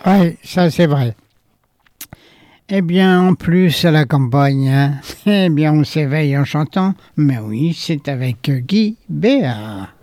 Oui, ça c'est vrai. Eh bien, en plus, à la campagne, hein, eh bien, on s'éveille en chantant. Mais oui, c'est avec Guy Béard.